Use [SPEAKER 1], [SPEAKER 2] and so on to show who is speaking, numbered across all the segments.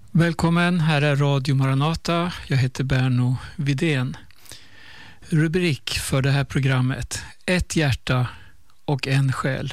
[SPEAKER 1] Välkommen, här är Radio Maranata. Jag heter Berno Widén. Rubrik för det här programmet: ett hjärta och en själ.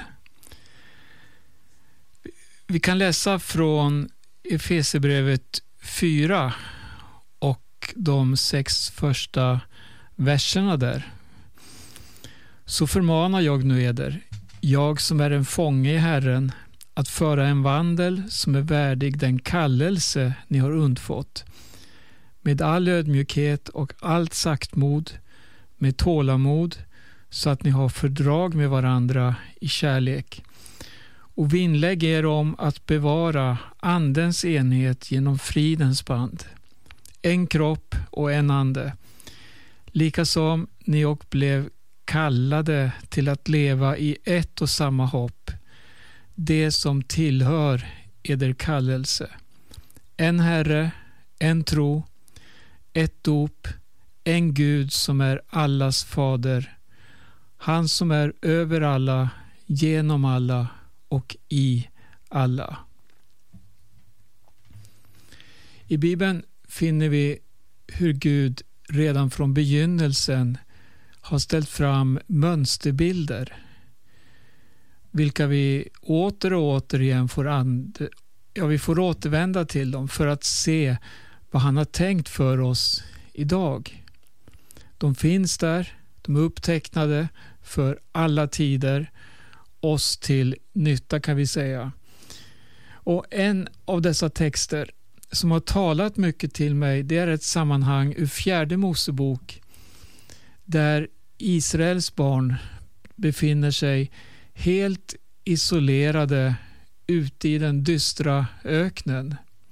[SPEAKER 1] Vi kan läsa från Efesierbrevet 4 och de 6 första verserna där. Så förmanar jag nu eder, jag som är en fånge i Herren, att föra en vandel som är värdig den kallelse ni har undfått, med all ödmjukhet och allt saktmod, med tålamod, så att ni har fördrag med varandra i kärlek. Och vinnlägg er om att bevara andens enhet genom fridens band. En kropp och en ande, likasom ni och blev kallade till att leva i ett och samma hopp, det som tillhör eder kallelse. En Herre, en tro, ett dop, en Gud som är allas fader, han som är över alla, genom alla och i alla. I Bibeln finner vi hur Gud redan från begynnelsen har ställt fram mönsterbilder, vilka vi åter och återigen vi får återvända till dem för att se vad han har tänkt för oss idag. De finns där, de är upptecknade för alla tider, oss till nytta kan vi säga. Och en av dessa texter som har talat mycket till mig, det är ett sammanhang ur 4 Mosebok, där Israels barn befinner sig helt isolerade ute i den dystra öknen.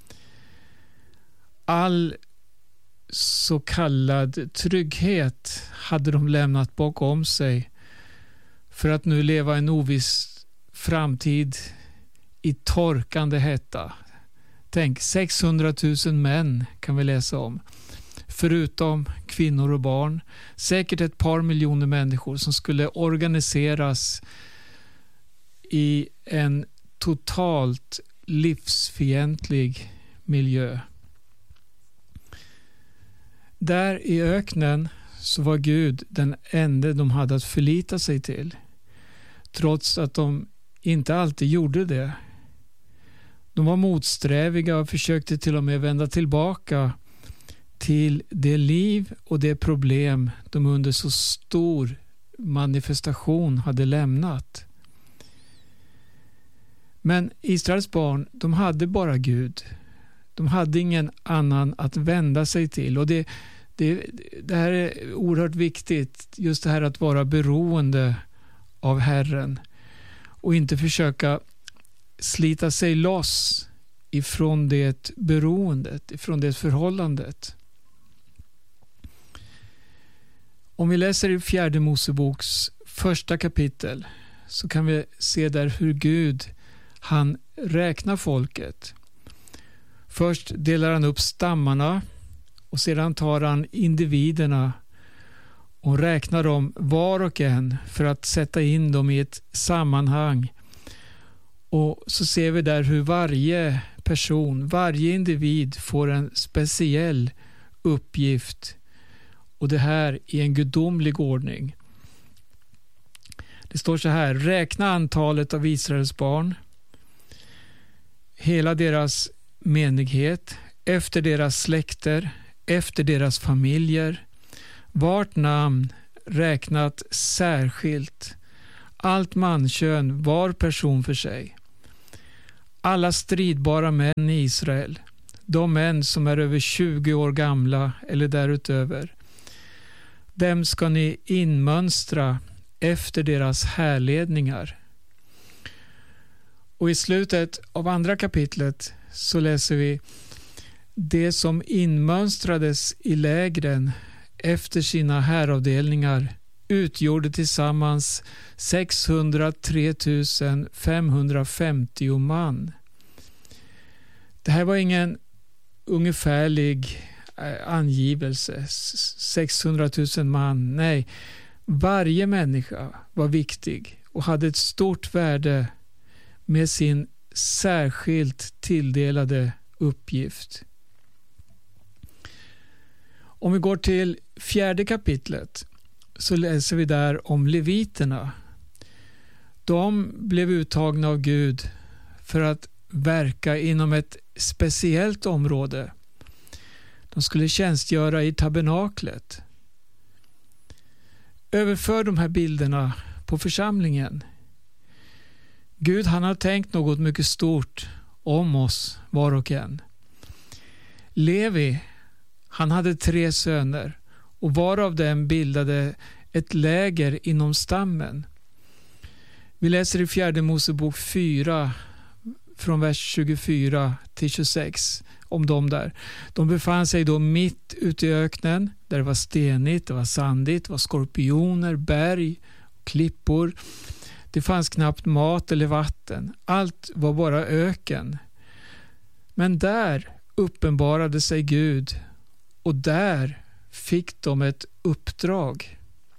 [SPEAKER 1] All så kallad trygghet hade de lämnat bakom sig för att nu leva en oviss framtid i torkande hetta. Tänk, 600 000 män kan vi läsa om, förutom kvinnor och barn. Säkert ett par miljoner människor som skulle organiseras i en totalt livsfientlig miljö. Där i öknen så var Gud den enda de hade att förlita sig till, trots att de inte alltid gjorde det. De var motsträviga och försökte till och med vända tillbaka till det liv och det problem de under så stor manifestation hade lämnat. Men Israels barn, de hade bara Gud. De hade ingen annan att vända sig till. Och det här är oerhört viktigt, just det här att vara beroende av Herren och inte försöka slita sig loss ifrån det beroendet, ifrån det förhållandet. Om vi läser i 4 Moseboks första kapitel så kan vi se där hur Gud, han räknar folket. Först delar han upp stammarna och sedan tar han individerna och räknar dem var och en för att sätta in dem i ett sammanhang. Och så ser vi där hur varje person, varje individ får en speciell uppgift, och det här i en gudomlig ordning. Det står så här: räkna antalet av Israels barn, hela deras menighet, efter deras släkter, efter deras familjer, vart namn räknat särskilt, allt mankön, var person för sig. Alla stridbara män i Israel, de män som är över 20 år gamla eller därutöver, dem ska ni inmönstra efter deras härledningar. Och i slutet av andra kapitlet så läser vi: det som inmönstrades i lägren efter sina häravdelningar utgjorde tillsammans 603 550 man. Det här var ingen ungefärlig angivelse, 600 000 man. Nej, varje människa var viktig och hade ett stort värde med sin särskilt tilldelade uppgift. Om vi går till 4:e kapitlet så läser vi där om leviterna. De blev uttagna av Gud för att verka inom ett speciellt område. De skulle tjänstgöra i tabernaklet. Överför de här bilderna på församlingen. Gud, han har tänkt något mycket stort om oss var och en. Levi, han hade 3 söner och var av dem bildade ett läger inom stammen. Vi läser i 4 Mosebok 4 från vers 24 till 26 om dem där. De befann sig då mitt ute i öknen där det var stenigt, det var sandigt, det var skorpioner, berg, klippor. Det fanns knappt mat eller vatten. Allt var bara öken. Men där uppenbarade sig Gud och där fick de ett uppdrag.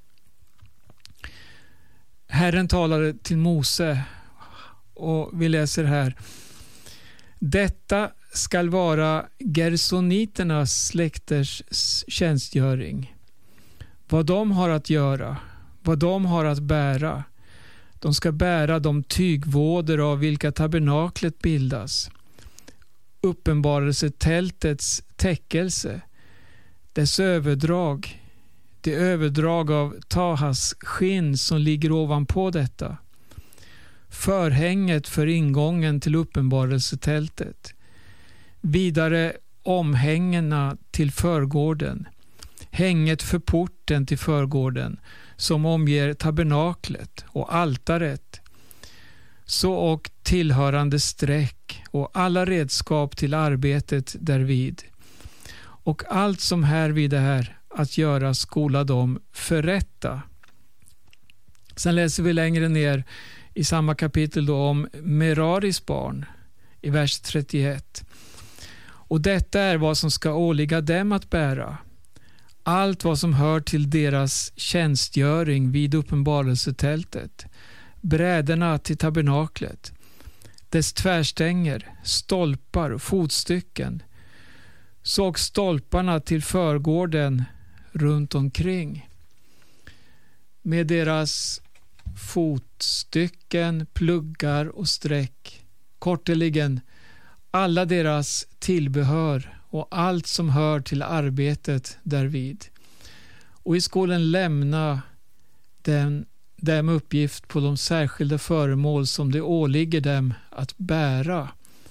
[SPEAKER 1] Herren talade till Mose och vi läser här: detta skall vara gersoniternas släkters tjänstgöring. Vad de har att göra, vad de har att bära. De ska bära de tygvådor av vilka tabernaklet bildas. Uppenbarelsetältets täckelse, dess överdrag, det överdrag av Tahas skinn som ligger ovanpå detta. Förhänget för ingången till uppenbarelsetältet. Vidare omhängena till förgården. Hänget för porten till förgården som omger tabernaklet och altaret. Så och tillhörande sträck och alla redskap till arbetet därvid. Och allt som härvid är att göra skola de förrätta. Sen läser vi längre ner i samma kapitel då om Meraris barn i vers 31. Och detta är vad som ska åligga dem att bära. Allt vad som hör till deras tjänstgöring vid uppenbarelsetältet, bräderna till tabernaklet, dess tvärstänger, stolpar och fotstycken, såg stolparna till förgården runt omkring med deras fotstycken, pluggar och streck, korteligen alla deras tillbehör och allt som hör till arbetet därvid. Och i skolan lämna dem uppgift på de särskilda föremål som det åligger dem att bära.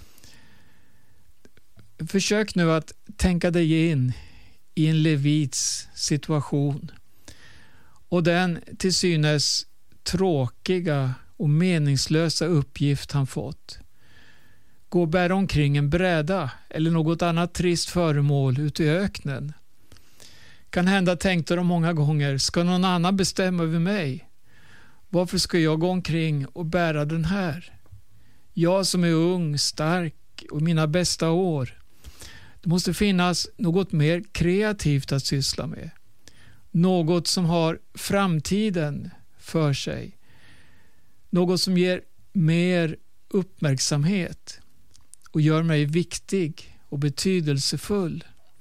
[SPEAKER 1] Försök nu att tänka dig in i en levits situation och den till synes tråkiga och meningslösa uppgift han fått. Gå och bära omkring en bräda eller något annat trist föremål ute i öknen. Kan hända tänkte de många gånger, ska någon annan bestämma över mig? Varför ska jag gå omkring och bära den här? Jag som är ung, stark och mina bästa år. Det måste finnas något mer kreativt att syssla med. Något som har framtiden för sig. Något som ger mer uppmärksamhet och gör mig viktig och betydelsefull.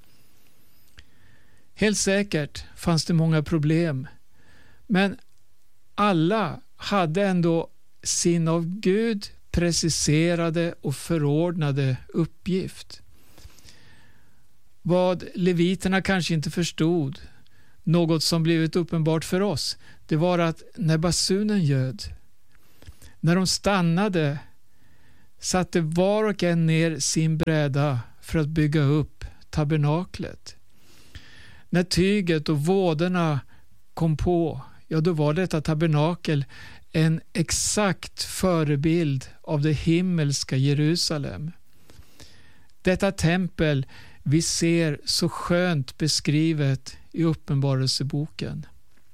[SPEAKER 1] Helt säkert fanns det många problem, men alla hade ändå sin av Gud preciserade och förordnade uppgift. Vad leviterna kanske inte förstod, något som blivit uppenbart för oss, det var att när basunen ljöd, när de stannade, satte var och en ner sin bräda för att bygga upp tabernaklet. När tyget och våderna kom på, ja då var detta tabernakel en exakt förebild av det himmelska Jerusalem. Detta tempel vi ser så skönt beskrivet i Uppenbarelseboken.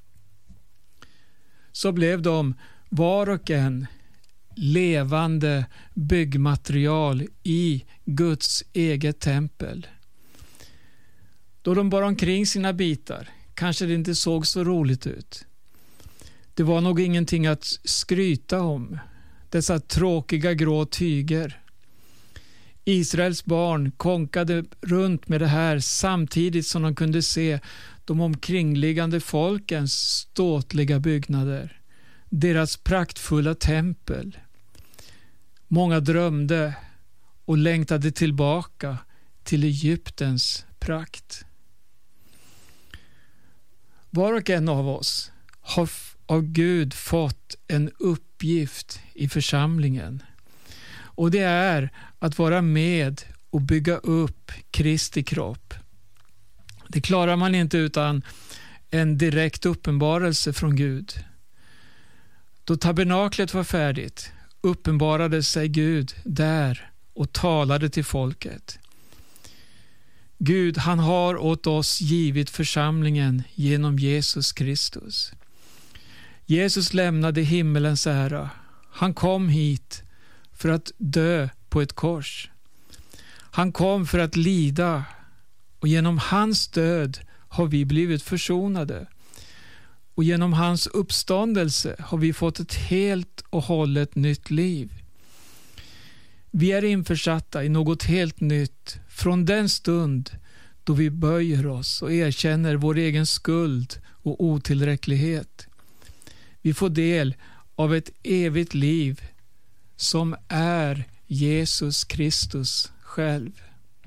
[SPEAKER 1] Så blev de var och en levande byggmaterial i Guds eget tempel. Då de bar omkring sina bitar kanske det inte såg så roligt ut. Det var nog ingenting att skryta om, dessa tråkiga grå tyger. Israels barn konkade runt med det här samtidigt som de kunde se de omkringliggande folkens ståtliga byggnader, deras praktfulla tempel. Många drömde och längtade tillbaka till Egyptens prakt. Var och en av oss har av Gud fått en uppgift i församlingen. Och det är att vara med och bygga upp Kristi kropp. Det klarar man inte utan en direkt uppenbarelse från Gud. Då tabernaklet var färdigt uppenbarade sig Gud där och talade till folket. Gud, han har åt oss givit församlingen genom Jesus Kristus. Jesus lämnade himmelens ära. Han kom hit för att dö på ett kors. Han kom för att lida, och genom hans död har vi blivit försonade. Och genom hans uppståndelse har vi fått ett helt och hållet nytt liv. Vi är införsatta i något helt nytt från den stund då vi böjer oss och erkänner vår egen skuld och otillräcklighet. Vi får del av ett evigt liv som är Jesus Kristus själv.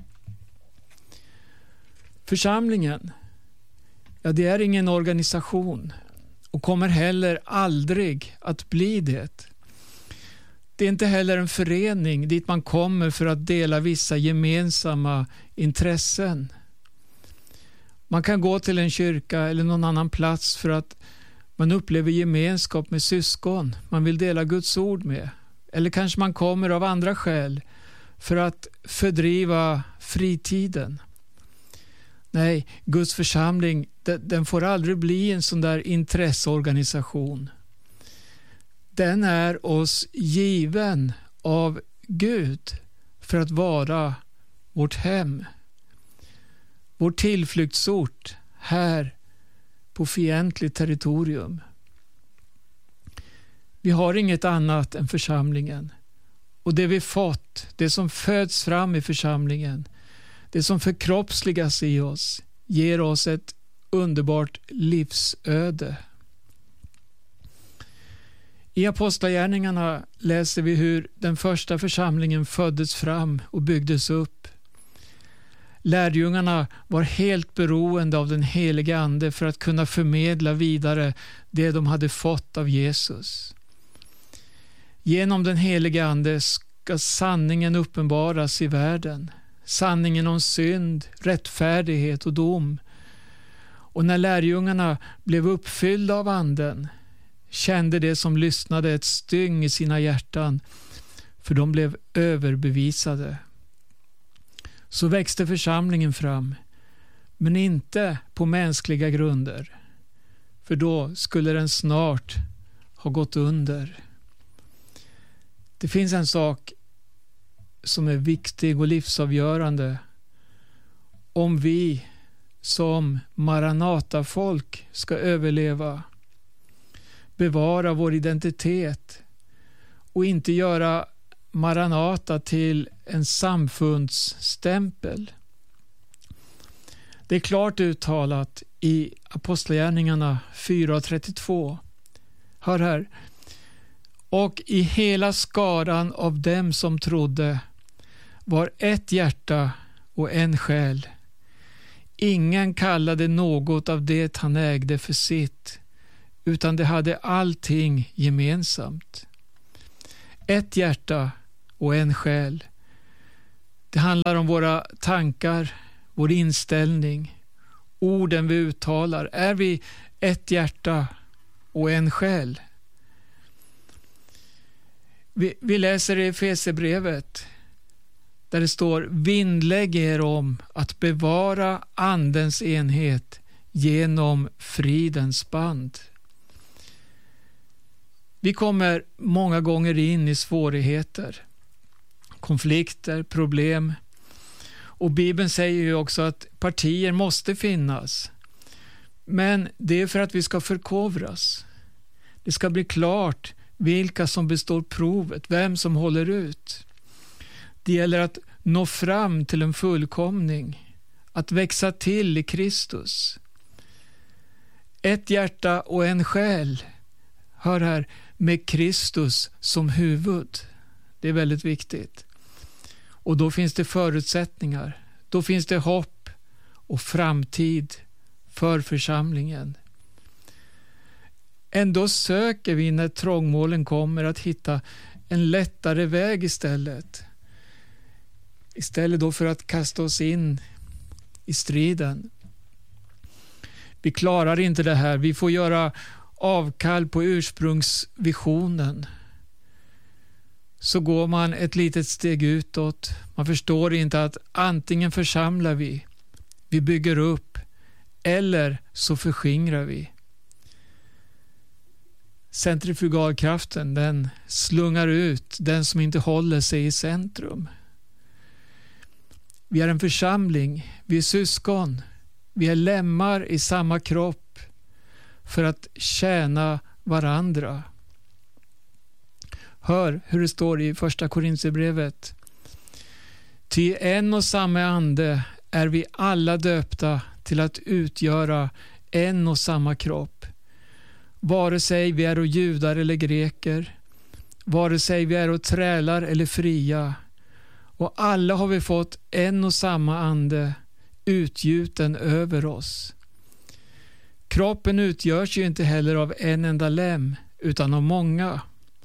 [SPEAKER 1] Församlingen, det är ingen organisation och kommer heller aldrig att bli det. Det är inte heller en förening dit man kommer för att dela vissa gemensamma intressen. Man kan gå till en kyrka eller någon annan plats för att man upplever gemenskap med syskon man vill dela Guds ord med. Eller kanske man kommer av andra skäl för att fördriva fritiden. Nej, Guds församling, den får aldrig bli en sån där intresseorganisation. Den är oss given av Gud för att vara vårt hem. Vår tillflyktsort här på fientligt territorium. Vi har inget annat än församlingen. Och det vi fått, det som föds fram i församlingen, det som förkroppsligas i oss, ger oss ett underbart livsöde. I Apostlagärningarna läser vi hur den första församlingen föddes fram och byggdes upp. Lärjungarna var helt beroende av den helige Ande för att kunna förmedla vidare det de hade fått av Jesus. Genom den helige Ande ska sanningen uppenbaras i världen. Sanningen om synd, rättfärdighet och dom. Och när lärjungarna blev uppfyllda av Anden kände det som lyssnade ett styng i sina hjärtan, för de blev överbevisade. Så växte församlingen fram, men inte på mänskliga grunder, för då skulle den snart ha gått under. Det finns en sak som är viktig och livsavgörande om vi som Maranata-folk ska överleva, bevara vår identitet och inte göra Maranata till en samfundsstämpel. Det är klart uttalat i Apostlagärningarna 4:32. Hör här. Och i hela skaran av dem som trodde var ett hjärta och en själ. Ingen kallade något av det han ägde för sitt, utan det hade allting gemensamt. Ett hjärta och en själ. Det handlar om våra tankar, vår inställning, orden vi uttalar. Är vi ett hjärta och en själ? Vi läser i Efesierbrevet där det står: vinnlägg er om att bevara andens enhet genom fridens band. Vi kommer många gånger in i svårigheter, konflikter, problem. Och Bibeln säger ju också att partier måste finnas. Men det är för att vi ska förkovras. Det ska bli klart vilka som består provet, vem som håller ut. Det gäller att nå fram till en fullkomning, att växa till i Kristus. Ett hjärta och en själ, hör här, med Kristus som huvud. Det är väldigt viktigt. Och då finns det förutsättningar, då finns det hopp och framtid för församlingen. Ändå söker vi när trångmålen kommer att hitta en lättare väg istället. Istället då för att kasta oss in i striden. Vi klarar inte det här. Vi får göra avkall på ursprungsvisionen. Så går man ett litet steg utåt. Man förstår inte att antingen församlar vi bygger upp, eller så förskingrar vi. Centrifugalkraften, den slungar ut den som inte håller sig i centrum. Vi är en församling, vi är syskon, vi är lemmar i samma kropp för att tjäna varandra. Hör hur det står i första Korinthierbrevet. Ty en och samma ande är vi alla döpta till att utgöra en och samma kropp. Vare sig vi är judar eller greker, vare sig vi är trälar eller fria, och alla har vi fått en och samma ande utgjuten över oss. Kroppen utgörs ju inte heller av en enda lem, utan av många.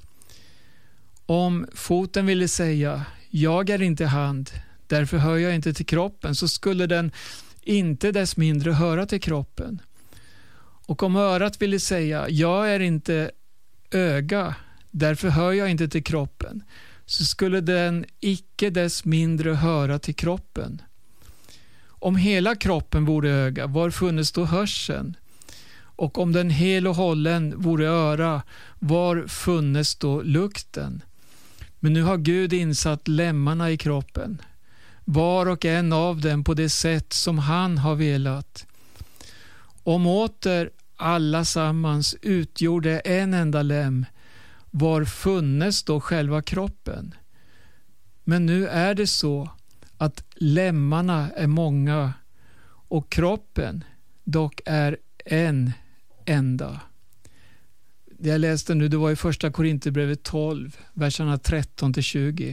[SPEAKER 1] Om foten ville säga, jag är inte hand, därför hör jag inte till kroppen, så skulle den inte dess mindre höra till kroppen. Och om örat ville säga, jag är inte öga, därför hör jag inte till kroppen, så skulle den icke dess mindre höra till kroppen. Om hela kroppen vore öga, var funnes då hörseln? Och om den hel och hållen vore öra, var funnes då lukten? Men nu har Gud insatt lemmarna i kroppen, var och en av dem på det sätt som han har velat. Om åter alla sammans utgjorde en enda lem, var funnes då själva kroppen? Men nu är det så att lemmarna är många och kroppen dock är en enda. Det jag läste nu, det var i första Korinthierbrevet 12, verserna 13-20.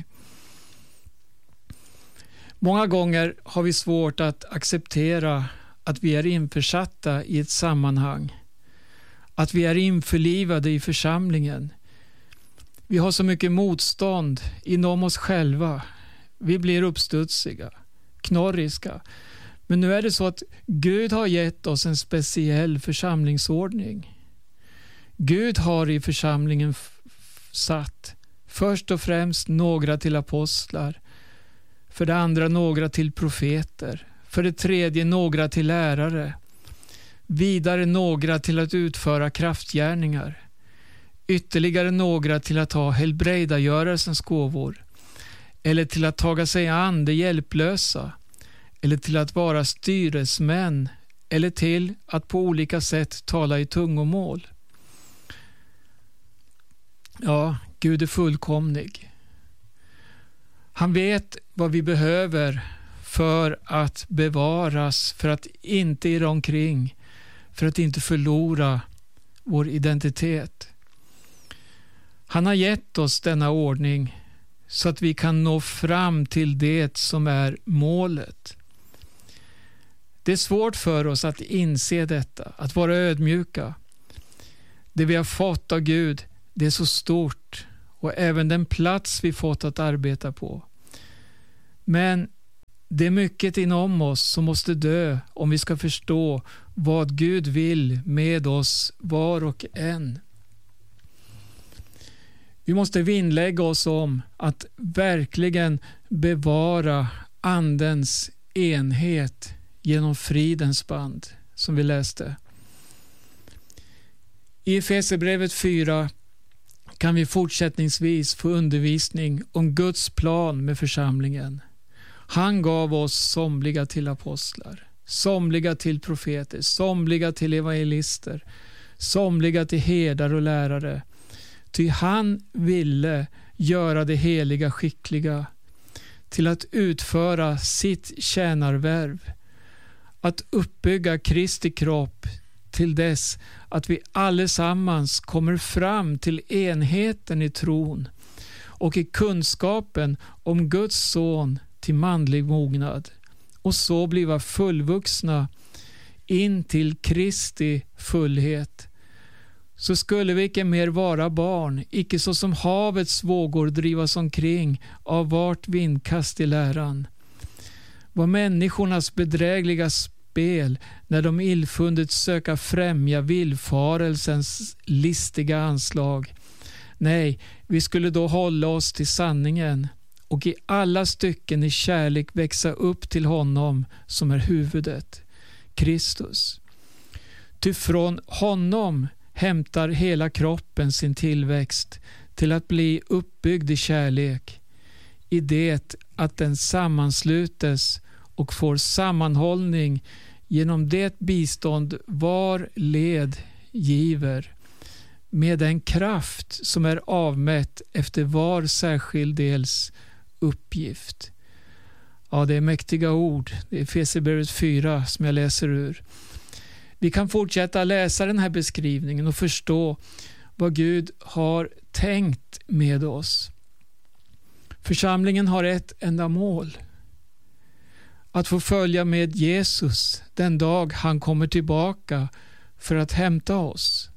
[SPEAKER 1] Många gånger har vi svårt att acceptera att vi är införsatta i ett sammanhang, att vi är införlivade i församlingen. Vi har så mycket motstånd inom oss själva. Vi blir uppstudsiga, knorriska. Men nu är det så att Gud har gett oss en speciell församlingsordning. Gud har i församlingen satt först och främst några till apostlar, för det andra några till profeter, för det tredje några till lärare, vidare några till att utföra kraftgärningar, ytterligare några till att ha helbrägdagörelsens gåvor, eller till att taga sig an det hjälplösa, eller till att vara styresmän, eller till att på olika sätt tala i tungomål. Ja, Gud är fullkomlig. Han vet vad vi behöver för att bevaras, för att inte irra omkring, för att inte förlora vår identitet. Han har gett oss denna ordning så att vi kan nå fram till det som är målet. Det är svårt för oss att inse detta, att vara ödmjuka. Det vi har fått av Gud, det är så stort, och även den plats vi fått att arbeta på. Men det är mycket inom oss som måste dö om vi ska förstå vad Gud vill med oss var och en. Vi måste vinnlägga oss om att verkligen bevara andens enhet genom fridens band, som vi läste. I Efesierbrevet 4 kan vi fortsättningsvis få undervisning om Guds plan med församlingen. Han gav oss somliga till apostlar, somliga till profeter, somliga till evangelister, somliga till herdar och lärare. Ty han ville göra det heliga skickliga. till att utföra sitt tjänarvärv, att uppbygga Kristi kropp till dess att vi allesammans kommer fram till enheten i tron och i kunskapen om Guds son till manlig mognad, och så bliva fullvuxna in till Kristi fullhet. Så skulle vi icke mer vara barn, icke så som havets vågor drivas omkring av vart vindkast i läran. Var människornas bedrägliga spel när de illfundet söka främja villfarelsens listiga anslag. Nej, vi skulle då hålla oss till sanningen och i alla stycken i kärlek växa upp till honom som är huvudet, Kristus. Ty från honom hämtar hela kroppen sin tillväxt till att bli uppbyggd i kärlek, i det att den sammanslutes och får sammanhållning genom det bistånd var led giver, med den kraft som är avmätt efter var särskild dels uppgift. Ja, det är mäktiga ord. Det är Efesierbrevet 4 som jag läser ur. Vi kan fortsätta läsa den här beskrivningen och förstå vad Gud har tänkt med oss. Församlingen har ett enda mål: att få följa med Jesus den dag han kommer tillbaka för att hämta oss.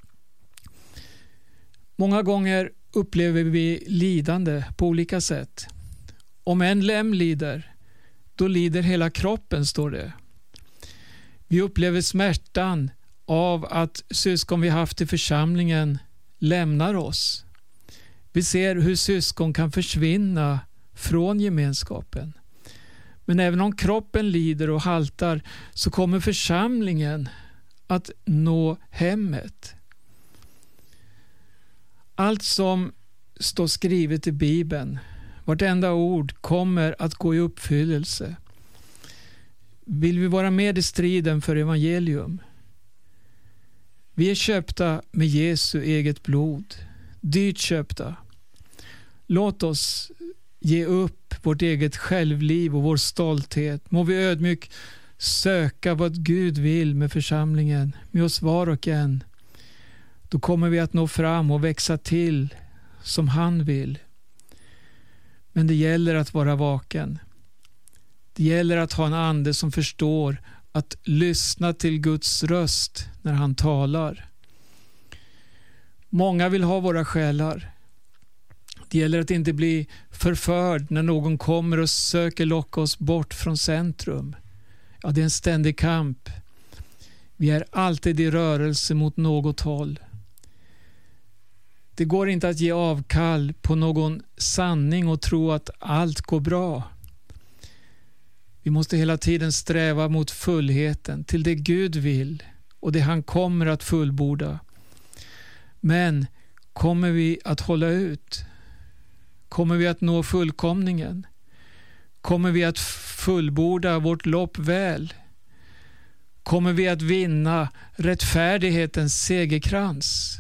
[SPEAKER 1] Många gånger upplever vi lidande på olika sätt. Om en lem lider, då lider hela kroppen, står det. Vi upplever smärtan av att syskon vi haft i församlingen lämnar oss. Vi ser hur syskon kan försvinna från gemenskapen. Men även om kroppen lider och haltar så kommer församlingen att nå hemmet. Allt som står skrivet i Bibeln, vartenda ord, kommer att gå i uppfyllelse. Vill vi vara med i striden för evangelium? Vi är köpta med Jesu eget blod, dyrt köpta. Låt oss ge upp vårt eget självliv och vår stolthet. Må vi ödmjukt söka vad Gud vill med församlingen, med oss var och en. Då kommer vi att nå fram och växa till som han vill. Men det gäller att vara vaken. Det gäller att ha en ande som förstår att lyssna till Guds röst när han talar. Många vill ha våra själar. Det gäller att inte bli förförd när någon kommer och söker locka oss bort från centrum. Ja, det är en ständig kamp. Vi är alltid i rörelse mot något håll. Det går inte att ge avkall på någon sanning och tro att allt går bra. Vi måste hela tiden sträva mot fullheten, till det Gud vill och det han kommer att fullborda. Men kommer vi att hålla ut? Kommer vi att nå fullkomningen? Kommer vi att fullborda vårt lopp väl? Kommer vi att vinna rättfärdighetens segerkrans?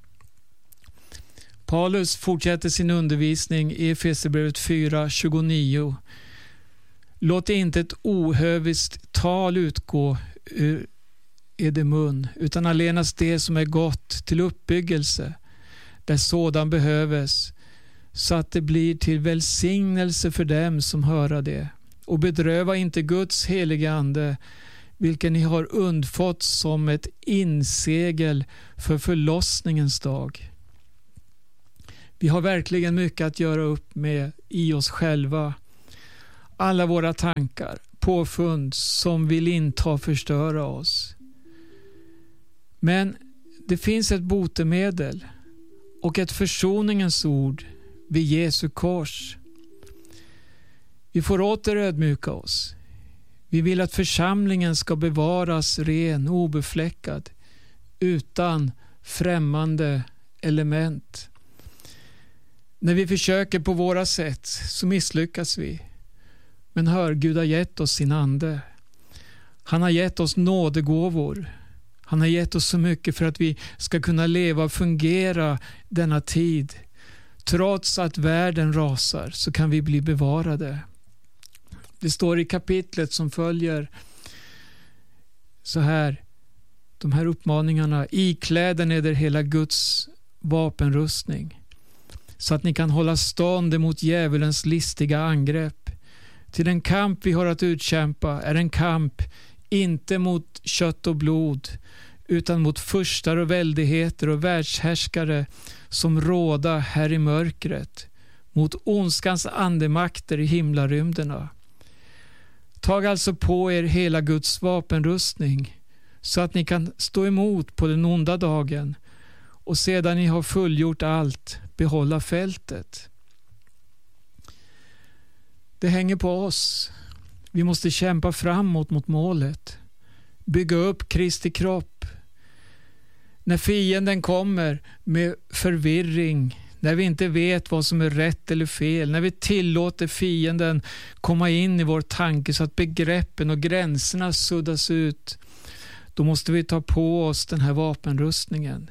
[SPEAKER 1] Paulus fortsätter sin undervisning i Efesierbrevet 4:29. Låt inte ett ohövligt tal utgå ur eder mun, utan allenast det som är gott till uppbyggelse, där sådan behöves, så att det blir till välsignelse för dem som höra det. Och bedröva inte Guds heliga ande, vilken ni har undfått som ett insegel för förlossningens dag. Vi har verkligen mycket att göra upp med i oss själva. Alla våra tankar, påfund som vill inta och förstöra oss. Men det finns ett botemedel och ett försoningens ord vid Jesu kors. Vi får åter ödmjuka oss. Vi vill att församlingen ska bevaras ren och obefläckad, utan främmande element. När vi försöker på våra sätt så misslyckas vi. Men hör, Gud har gett oss sin ande. Han har gett oss nådegåvor. Han har gett oss så mycket för att vi ska kunna leva och fungera denna tid. Trots att världen rasar så kan vi bli bevarade. Det står i kapitlet som följer så här. De här uppmaningarna: ikläden eder hela Guds vapenrustning, så att ni kan hålla stånd emot djävulens listiga angrepp. Till den kamp vi har att utkämpa är en kamp inte mot kött och blod, utan mot furstar och väldigheter och världshärskare som råda här i mörkret, mot ondskans andemakter i himlarymderna. Tag alltså på er hela Guds vapenrustning, så att ni kan stå emot på den onda dagen, och sedan ni har fullgjort allt, behålla fältet. Det hänger på oss. Vi måste kämpa framåt mot målet. Bygga upp Kristi kropp. När fienden kommer med förvirring, när vi inte vet vad som är rätt eller fel, när vi tillåter fienden komma in i vår tanke så att begreppen och gränserna suddas ut, då måste vi ta på oss den här vapenrustningen.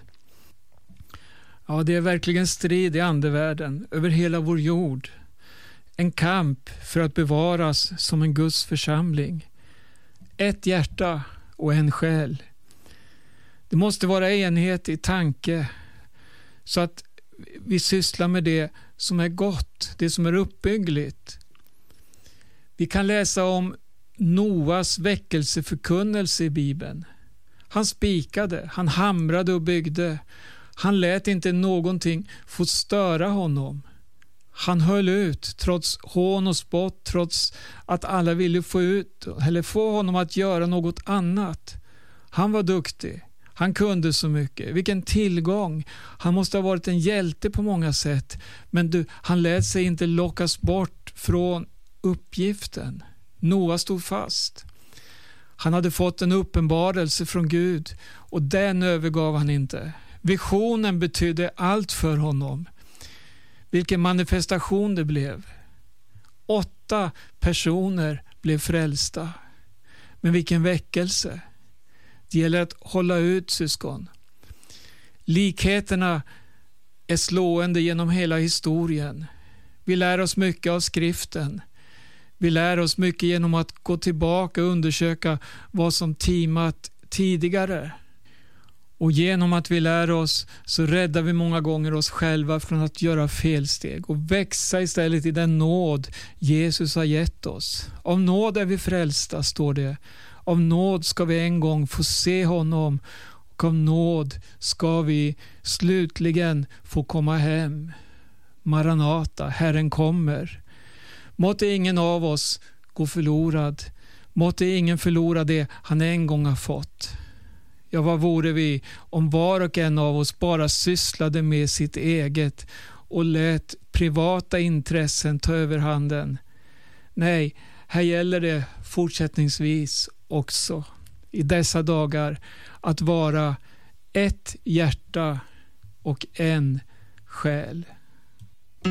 [SPEAKER 1] Ja, det är verkligen strid i andevärlden över hela vår jord. En kamp för att bevaras som en Guds församling. Ett hjärta och en själ. Det måste vara enhet i tanke, så att vi sysslar med det som är gott, det som är uppbyggligt. Vi kan läsa om Noas väckelseförkunnelse i Bibeln. Han spikade, han hamrade och byggde. Han lät inte någonting få störa honom. Han höll ut trots hån och spott, trots att alla ville få honom att göra något annat. Han var duktig. Han kunde så mycket. Vilken tillgång. Han måste ha varit en hjälte på många sätt. Men han lät sig inte lockas bort från uppgiften. Noa stod fast. Han hade fått en uppenbarelse från Gud, och den övergav han inte. Visionen betydde allt för honom. Vilken manifestation det blev. 8 personer blev frälsta. Men vilken väckelse. Det gäller att hålla ut, syskon. Likheterna är slående genom hela historien. Vi lär oss mycket av skriften. Vi lär oss mycket genom att gå tillbaka och undersöka vad som timat tidigare. Och genom att vi lär oss så räddar vi många gånger oss själva från att göra felsteg och växa istället i den nåd Jesus har gett oss. Av nåd är vi frälsta, står det. Av nåd ska vi en gång få se honom, och av nåd ska vi slutligen få komma hem. Maranata, Herren kommer. Måtte ingen av oss gå förlorad. Måtte ingen förlora det han en gång har fått. Ja, vad vore vi om var och en av oss bara sysslade med sitt eget och lät privata intressen ta överhanden. Nej, här gäller det fortsättningsvis också i dessa dagar att vara ett hjärta och en själ.